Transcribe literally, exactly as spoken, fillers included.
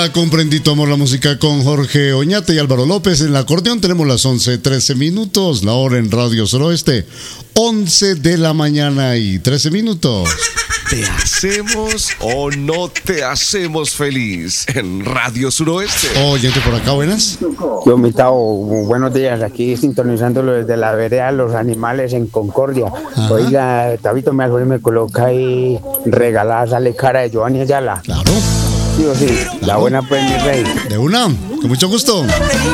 Comprendito amor, la música con Jorge Oñate y Álvaro López. En el acordeón tenemos las once trece minutos, la hora en Radio Suroeste, once de la mañana y trece minutos. ¿Te hacemos o no te hacemos feliz en Radio Suroeste? Oyente por acá, buenas. Yo, mi Tavo, buenos días, aquí sintonizándolo desde la vereda Los Animales en Concordia. Ajá. Oiga, Tabito, me, me coloca ahí regalada, sale cara de Giovanni Ayala. Claro. Sí o sí, claro. La buena pues, mi rey. De una, con mucho gusto.